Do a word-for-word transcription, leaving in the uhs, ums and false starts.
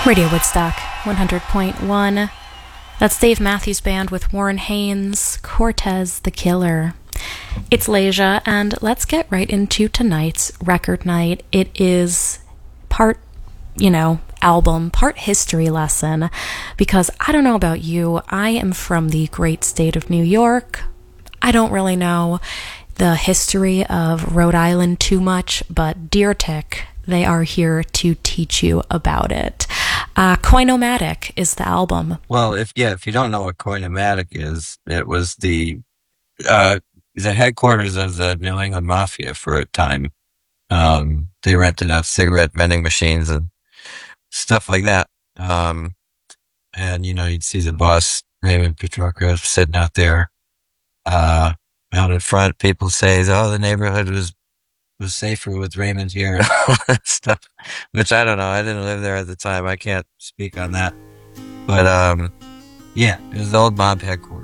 Radio Woodstock, one hundred point one. That's Dave Matthews Band with Warren Haynes, Cortez the Killer. It's Leisure, and let's get right into tonight's record night. It is part, you know, album, part history lesson, because I don't know about you, I am from the great state of New York. I don't really know the history of Rhode Island too much, but Deertick, they are here to teach you about it. Uh, Coinomatic is the album. Well, if yeah, if you don't know what Coinomatic is, it was the uh, the headquarters of the New England Mafia for a time. Um, they rented out cigarette vending machines and stuff like that. Um, and you know, you'd see the boss Raymond Petrarca sitting out there, uh, out in front. People say, "Oh, the neighborhood was was safer with Raymond here," and all that stuff. Which I don't know. I didn't live there at the time. I can't speak on that. But um, yeah, it was the old mob headquarters.